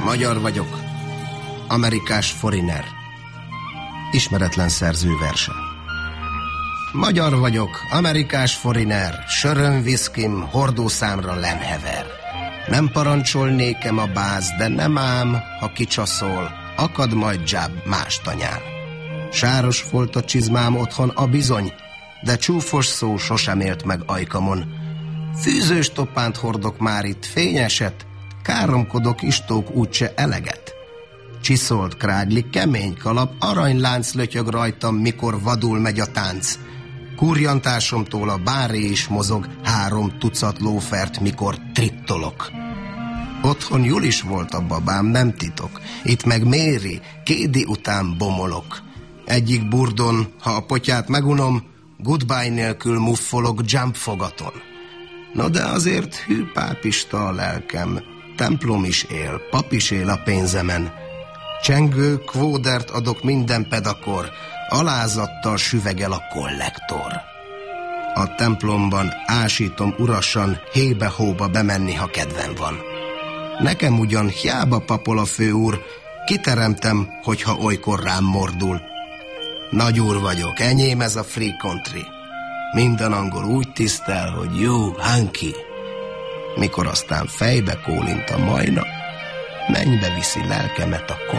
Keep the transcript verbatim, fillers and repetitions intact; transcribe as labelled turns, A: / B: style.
A: Magyar vagyok, amerikás foreigner. Ismeretlen szerző verse. Magyar vagyok, amerikás foreigner, söröm, viszkim, hordószámra lemhever. Nem parancsolnékem a báz, de nem ám, ha kicsaszol, akad majd dzsáb más tanyán. Sáros volt a csizmám otthon, a bizony, de csúfos szó sosem élt meg ajkamon. Fűzős toppánt hordok már itt, fényeset, káromkodok istók úgyse eleget. Csiszolt krágli, kemény kalap, aranylánc lötyög rajtam, mikor vadul megy a tánc. Kurjantásomtól a báré is mozog, három tucat lófert, mikor trittolok. Otthon jól is volt a babám, nem titok, itt meg Méri, Kédi után bomolok. Egyik burdon, ha a potyát megunom, goodbye nélkül muffolok jump fogaton. No de azért hű pápista a lelkem, templom is él, pap is él a pénzemen. Csengő kvódert adok minden pedakor, alázattal süvegel a kollektor. A templomban ásítom urasan, hébe-hóba bemenni, ha kedvem van. Nekem ugyan hiába papol a főúr, kiteremtem, hogyha olykor rám mordul. Nagyúr vagyok, enyém ez a free country. Minden angol úgy tisztel, hogy you, hunky. Mikor aztán fejbe kólint a majna, mennybe viszi lelkemet a